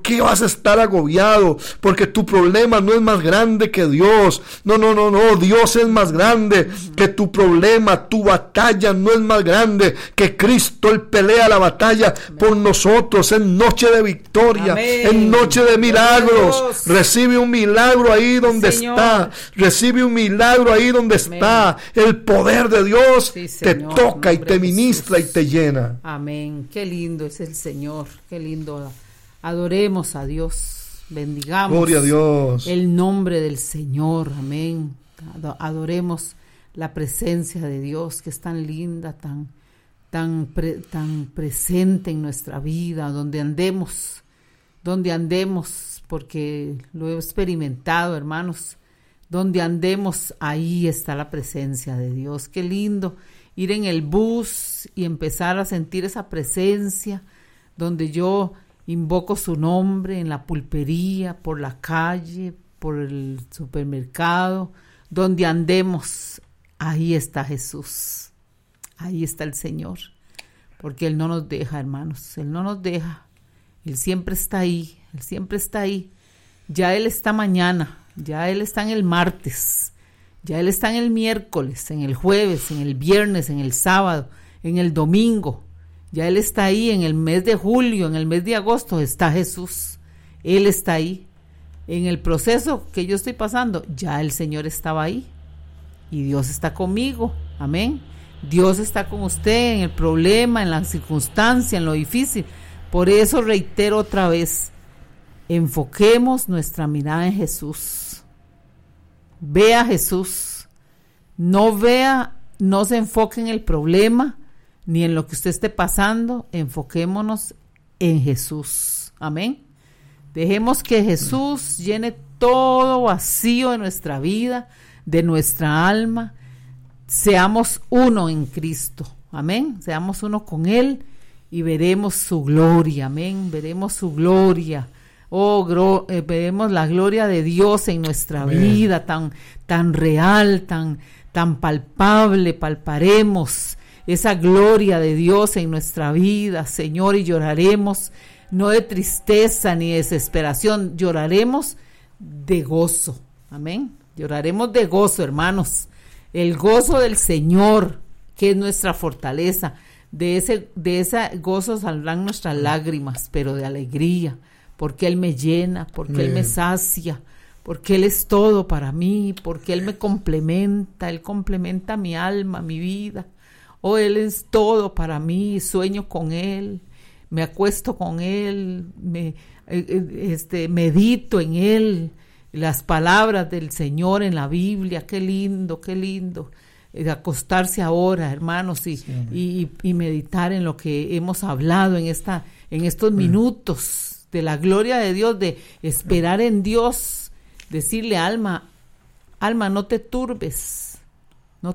qué vas a estar agobiado? Porque tu problema no es más grande que Dios. No, Dios es más grande que tu problema. Tu batalla no es más grande que Cristo. Él pelea la batalla por nosotros. Es noche de victoria, es noche de milagros. Recibe un milagro ahí donde está. Recibe un milagro ahí donde está. El poder de Dios te toca y te ministra y te llena. Amén. Qué lindo es el Señor. Qué lindo. Adoremos a Dios. Bendigamos. Gloria a Dios. El nombre del Señor. Amén. Adoremos la presencia de Dios, que es tan linda, tan presente en nuestra vida, donde andemos, porque lo he experimentado, hermanos. Donde andemos, ahí está la presencia de Dios. Qué lindo ir en el bus y empezar a sentir esa presencia, donde yo invoco su nombre en la pulpería, por la calle, por el supermercado, donde andemos, ahí está Jesús, ahí está el Señor, porque Él no nos deja, hermanos, Él no nos deja, Él siempre está ahí, ya Él está mañana, ya Él está en el martes, ya Él está en el miércoles, en el jueves, en el viernes, en el sábado, en el domingo. Ya Él está ahí en el mes de julio, en el mes de agosto está Jesús. Él está ahí. En el proceso que yo estoy pasando, ya el Señor estaba ahí. Y Dios está conmigo. Amén. Dios está con usted en el problema, en la circunstancia, en lo difícil. Por eso reitero otra vez, enfoquemos nuestra mirada en Jesús. Vea a Jesús. No se enfoque en el problema, ni en lo que usted esté pasando. Enfoquémonos en Jesús. Amén. Dejemos que Jesús llene todo vacío de nuestra vida, de nuestra alma. Seamos uno en Cristo. Amén. Seamos uno con Él y veremos su gloria. Amén. Veremos su gloria. Veremos la gloria de Dios en nuestra vida, tan real, tan palpable. Palparemos esa gloria de Dios en nuestra vida, Señor, y lloraremos, no de tristeza ni de desesperación, lloraremos de gozo, amén, lloraremos de gozo, hermanos, el gozo del Señor, que es nuestra fortaleza, de ese gozo saldrán nuestras lágrimas, pero de alegría, porque Él me llena, porque Él me sacia, porque Él es todo para mí, porque Él me complementa, Él complementa mi alma, mi vida. Él es todo para mí, sueño con Él, me acuesto con Él, medito en Él, las palabras del Señor en la Biblia, qué lindo, acostarse ahora, hermanos, y meditar en lo que hemos hablado en estos minutos de la gloria de Dios, de esperar en Dios, decirle alma, no te turbes, no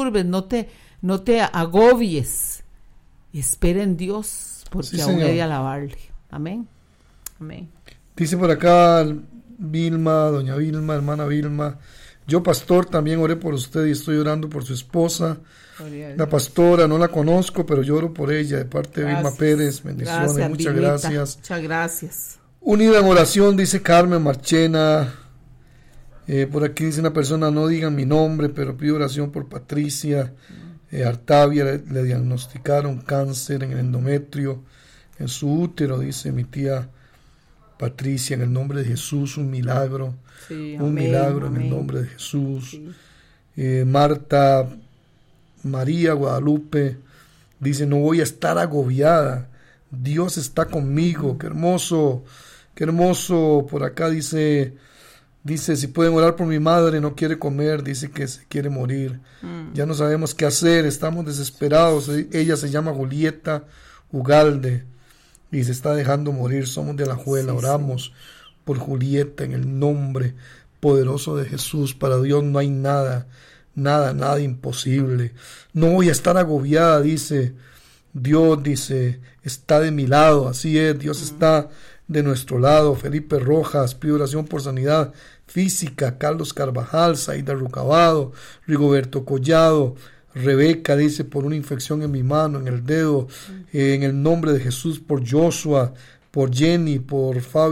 te agobies, espera en Dios, porque aún he de alabarle. Amén. Amén. Dice por acá doña Vilma, hermana Vilma, yo pastor también oré por usted y estoy orando por su esposa. La pastora no la conozco, pero lloro por ella de parte de Vilma Pérez. Bendiciones, gracias, muchas Vilita. gracias. Muchas gracias. Unida en oración, dice Carmen Marchena. Por aquí dice una persona, no digan mi nombre, pero pido oración por Patricia Artavia. Le diagnosticaron cáncer en el endometrio, en su útero, dice mi tía Patricia, en el nombre de Jesús, un milagro. Sí, un milagro en el nombre de Jesús. Sí. Marta María Guadalupe dice, no voy a estar agobiada, Dios está conmigo. Qué hermoso por acá. Dice, si pueden orar por mi madre, no quiere comer, dice que se quiere morir. Ya no sabemos qué hacer, estamos desesperados. Ella se llama Julieta Ugalde y se está dejando morir. Somos de Alajuela. Oramos por Julieta en el nombre poderoso de Jesús. Para Dios no hay nada imposible. No voy a estar agobiada, dice Dios, dice, está de mi lado. Así es, Dios está de nuestro lado. Felipe Rojas, pido oración por sanidad física. Carlos Carvajal, Saida Rucabado, Rigoberto Collado. Rebeca dice, por una infección en mi mano, en el dedo, en el nombre de Jesús, por Joshua, por Jenny, por Fabio